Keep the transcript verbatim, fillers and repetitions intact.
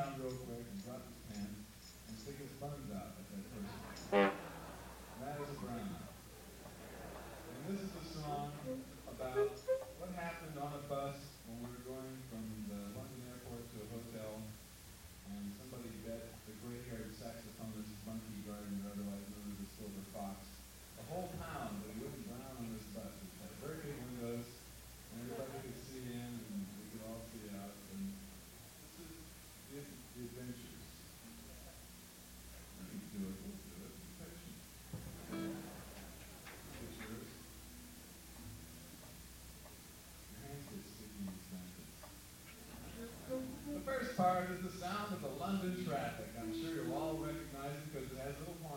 around real quick and drop his pen and stick his thumbs out at that person. That is a brownout. And this is a song about what happened on a bus when we were going from the London airport to a hotel, and somebody bet the gray-haired saxophonist Funky Gardner, otherwise known as the Silver Fox, a whole pound that he wouldn't drown on this bus. It had very big windows, and everybody could see in, and we could all see out. And this is the, the adventures. Let me do it. We'll do it. Be patient. Pictures. Your hands get sticky and slanted. The first part is the sound of the London traffic. I'm sure you'll all recognize it because it has little